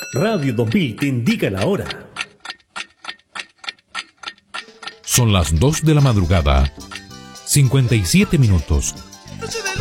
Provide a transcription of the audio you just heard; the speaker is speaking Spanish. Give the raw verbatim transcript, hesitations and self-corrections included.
Radio dos mil te indica la hora. Son las dos de la madrugada, cincuenta y siete minutos.